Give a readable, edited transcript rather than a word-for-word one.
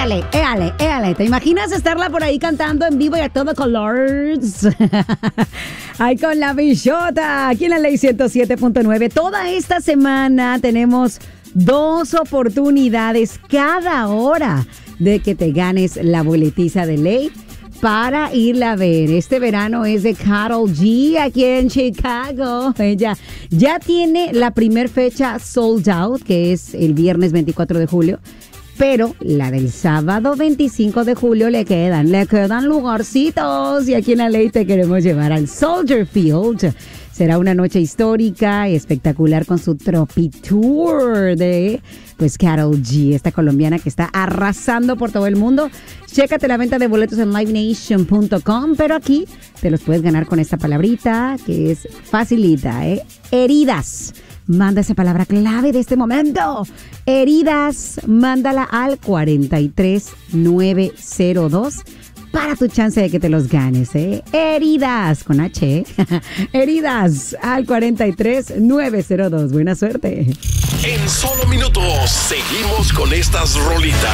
éale. ¿Te imaginas estarla por ahí cantando en vivo y a todo color? Ay, con la bichota, aquí en la Ley 107.9. Toda esta semana tenemos 2 oportunidades cada hora de que te ganes la boletiza de Ley para irla a ver. Este verano es de Karol G aquí en Chicago. Ella ya tiene la primer fecha sold out, que es el viernes 24 de julio. Pero la del sábado 25 de julio le quedan lugarcitos. Y aquí en la Ley te queremos llevar al Soldier Field. Será una noche histórica y espectacular con su Tropi Tour de Karol G, esta colombiana que está arrasando por todo el mundo. Chécate la venta de boletos en livenation.com, pero aquí te los puedes ganar con esta palabrita que es facilita, heridas. Manda esa palabra clave de este momento. Heridas, mándala al 43902 para tu chance de que te los ganes, Heridas, con H. Heridas al 43902. Buena suerte. En solo minutos seguimos con estas rolitas.